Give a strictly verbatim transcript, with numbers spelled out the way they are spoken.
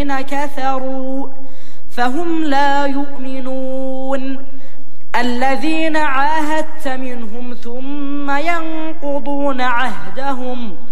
الذين كفروا فهم لا يؤمنون الذين عاهدت منهم ثم ينقضون عهدهم